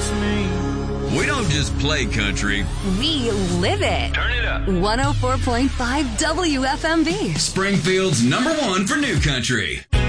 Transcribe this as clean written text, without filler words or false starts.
against me. We don't just play country. We live it. Turn it up. 104.5 WFMV. Springfield's #1 for new country.